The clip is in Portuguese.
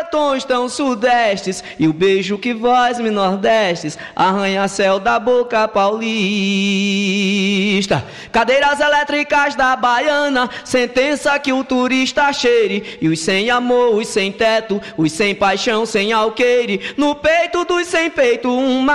poetões tão sudestes, e o beijo que vós me nordestes, arranha-céu da boca paulista. Cadeiras elétricas da Baiana, sentença que o turista cheire, e os sem amor, os sem teto, os sem paixão, sem alqueire, no peito dos sem peito uma